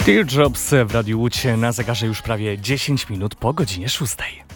Teardrops w Radiu Łódź, na zegarze już prawie 10 minut po godzinie 6.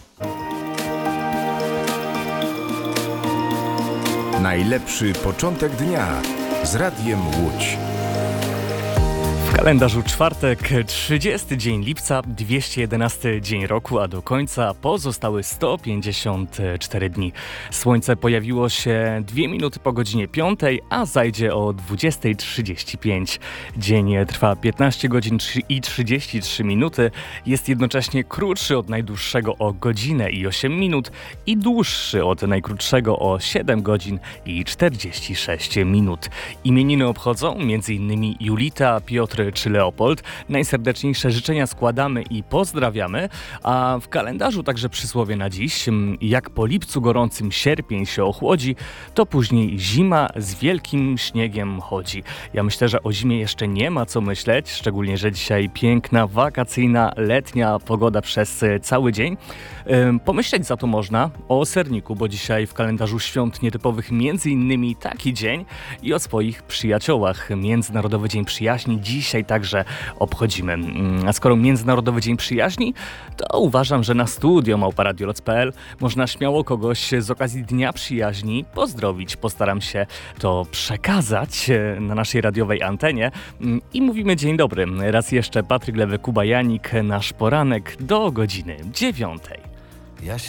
Najlepszy początek dnia z Radiem Łódź. W kalendarzu czwartek, 30 dzień lipca, 211 dzień roku, a do końca pozostały 154 dni. Słońce pojawiło się 2 minuty po godzinie 5, a zajdzie o 20:35. Dzień trwa 15 godzin i 33 minuty, jest jednocześnie krótszy od najdłuższego o godzinę i 8 minut i dłuższy od najkrótszego o 7 godzin i 46 minut. Imieniny obchodzą m.in. Julita, Piotr czy Leopold. Najserdeczniejsze życzenia składamy i pozdrawiamy, a w kalendarzu także przysłowie na dziś: jak po lipcu gorącym sierpień się ochłodzi, to później zima z wielkim śniegiem chodzi. Ja myślę, że o zimie jeszcze nie ma co myśleć, szczególnie, że dzisiaj piękna, wakacyjna, letnia pogoda przez cały dzień. Pomyśleć za to można o serniku, bo dzisiaj w kalendarzu świąt nietypowych m.in. taki dzień i o swoich przyjaciołach. Międzynarodowy Dzień Przyjaźni dzisiaj także obchodzimy. A skoro Międzynarodowy Dzień Przyjaźni, to uważam, że na studio@radioloc.pl można śmiało kogoś z okazji Dnia Przyjaźni pozdrowić. Postaram się to przekazać na naszej radiowej antenie i mówimy dzień dobry. Raz jeszcze Patryk Lewy, Kuba Janik, nasz poranek do godziny 9.